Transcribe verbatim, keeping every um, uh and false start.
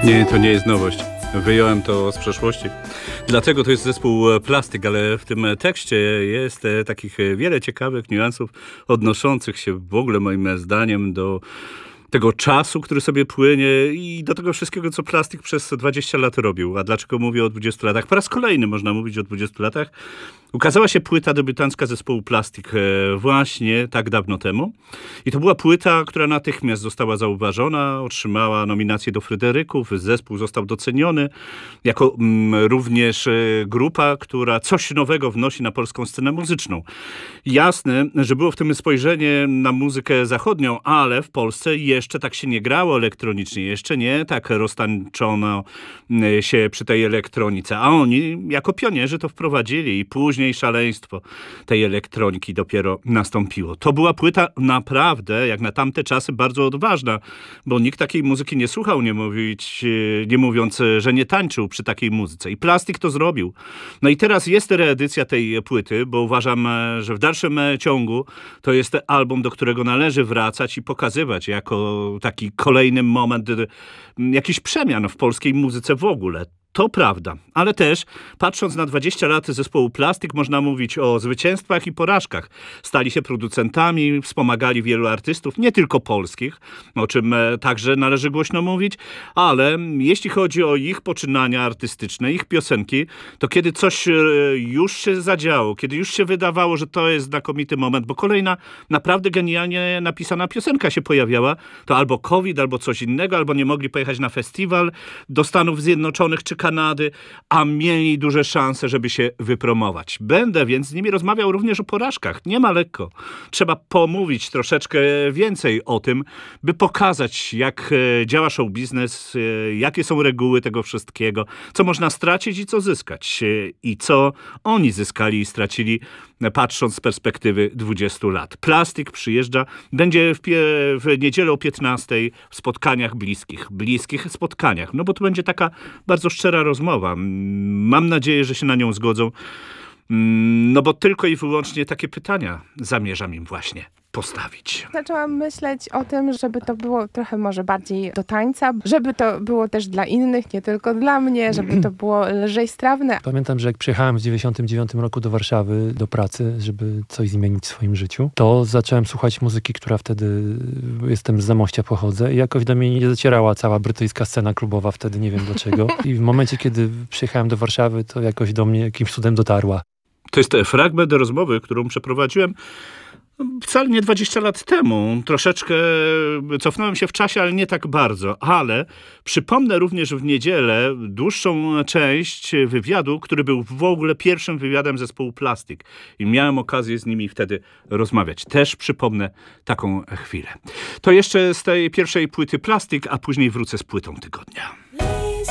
Nie, to nie jest nowość. Wyjąłem to z przeszłości. Dlatego to jest zespół Plastik, ale w tym tekście jest takich wiele ciekawych niuansów odnoszących się w ogóle moim zdaniem do tego czasu, który sobie płynie i do tego wszystkiego, co Plastik przez dwadzieścia lat robił. A dlaczego mówię o dwudziestu latach? Po raz kolejny można mówić o dwudziestu latach. Ukazała się płyta debiutancka zespołu Plastik właśnie tak dawno temu. I to była płyta, która natychmiast została zauważona, otrzymała nominację do Fryderyków, zespół został doceniony jako mm, również grupa, która coś nowego wnosi na polską scenę muzyczną. Jasne, że było w tym spojrzenie na muzykę zachodnią, ale w Polsce jeszcze tak się nie grało elektronicznie, jeszcze nie tak roztańczono się przy tej elektronice, a oni jako pionierzy to wprowadzili i później szaleństwo tej elektroniki dopiero nastąpiło. To była płyta naprawdę, jak na tamte czasy, bardzo odważna, bo nikt takiej muzyki nie słuchał, nie, mówić, nie mówiąc, że nie tańczył przy takiej muzyce. I Plastik to zrobił. No i teraz jest reedycja tej płyty, bo uważam, że w dalszym ciągu to jest album, do którego należy wracać i pokazywać jako taki kolejny moment jakichś przemian w polskiej muzyce w ogóle. To prawda, ale też patrząc na dwadzieścia lat zespołu Plastik można mówić o zwycięstwach i porażkach. Stali się producentami, wspomagali wielu artystów, nie tylko polskich, o czym także należy głośno mówić, ale jeśli chodzi o ich poczynania artystyczne, ich piosenki, to kiedy coś już się zadziało, kiedy już się wydawało, że to jest znakomity moment, bo kolejna naprawdę genialnie napisana piosenka się pojawiała, to albo COVID, albo coś innego, albo nie mogli pojechać na festiwal do Stanów Zjednoczonych czy Kanady, a mieli duże szanse, żeby się wypromować. Będę więc z nimi rozmawiał również o porażkach. Nie ma lekko. Trzeba pomówić troszeczkę więcej o tym, by pokazać, jak działa show biznes, jakie są reguły tego wszystkiego, co można stracić i co zyskać. I co oni zyskali i stracili, patrząc z perspektywy dwudziestu lat. Plastik przyjeżdża, będzie w, pie- w niedzielę o piętnastej w spotkaniach bliskich. Bliskich spotkaniach. No bo to będzie taka bardzo szczera rozmowa. Mam nadzieję, że się na nią zgodzą. No bo tylko i wyłącznie takie pytania zamierzam im właśnie postawić. Zaczęłam myśleć o tym, żeby to było trochę może bardziej do tańca, żeby to było też dla innych, nie tylko dla mnie, żeby to było lżej strawne. Pamiętam, że jak przyjechałem w dziewięćdziesiątym dziewiątym roku do Warszawy do pracy, żeby coś zmienić w swoim życiu, to zacząłem słuchać muzyki, która wtedy, jestem z Zamościa, pochodzę i jakoś do mnie nie docierała cała brytyjska scena klubowa wtedy, nie wiem dlaczego. I w momencie, kiedy przyjechałem do Warszawy, to jakoś do mnie jakimś cudem dotarła. To jest fragment rozmowy, którą przeprowadziłem wcale nie dwadzieścia lat temu. Troszeczkę cofnąłem się w czasie, ale nie tak bardzo. Ale przypomnę również w niedzielę dłuższą część wywiadu, który był w ogóle pierwszym wywiadem zespołu Plastik. I miałem okazję z nimi wtedy rozmawiać. Też przypomnę taką chwilę. To jeszcze z tej pierwszej płyty Plastik, a później wrócę z płytą tygodnia.